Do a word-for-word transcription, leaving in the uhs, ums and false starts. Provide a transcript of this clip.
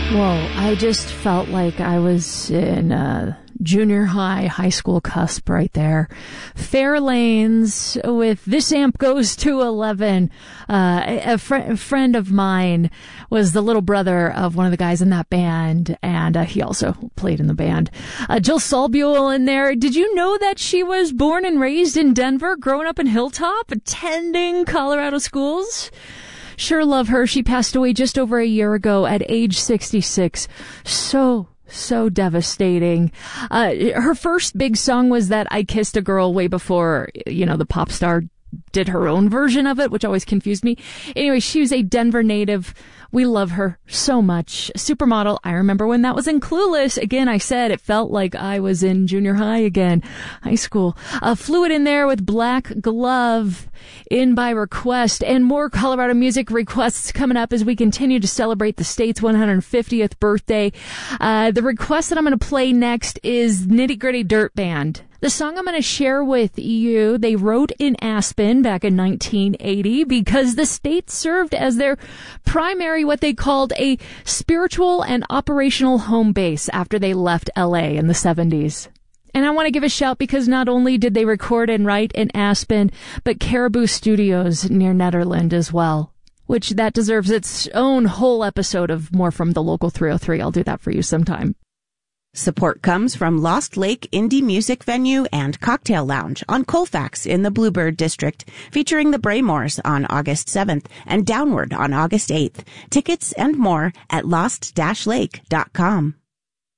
Whoa, I just felt like I was in a junior high, high school cusp right there. Fairlanes with This Amp Goes to eleven. Uh, a, fr- a friend of mine was the little brother of one of the guys in that band, and uh, he also played in the band. Uh, Jill Solbuel in there. Did you know that she was born and raised in Denver, growing up in Hilltop, attending Colorado schools? Sure love her. She passed away just over a year ago at age sixty-six. So, so devastating. Uh, her first big song was that I Kissed a Girl way before, you know, the pop star did her own version of it, which always confused me. Anyway, she was a Denver native. We love her so much. Supermodel. I remember when that was in Clueless. Again, I said it felt like I was in junior high again. High school. Uh, Fluid in there with Black Glove in by request, and more Colorado music requests coming up as we continue to celebrate the state's one hundred fiftieth birthday. Uh, the request that I'm going to play next is Nitty Gritty Dirt Band. The song I'm going to share with you, they wrote in Aspen back in nineteen eighty because the state served as their primary, what they called a spiritual and operational home base after they left L A in the seventies. And I want to give a shout because not only did they record and write in Aspen, but Caribou Studios near Nederland as well, which that deserves its own whole episode of More from the Local three oh three. I'll do that for you sometime. Support comes from Lost Lake Indie Music Venue and Cocktail Lounge on Colfax in the Bluebird District, featuring the Braymores on August seventh and Downward on August eighth. Tickets and more at lost dash lake dot com.